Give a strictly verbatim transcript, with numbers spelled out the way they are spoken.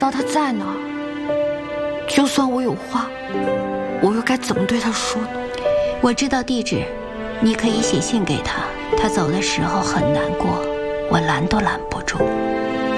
道他在哪儿？就算我有话，我又该怎么对他说呢？ 我知道地址，你可以写信给他。他走的时候很难过，我拦都拦不住。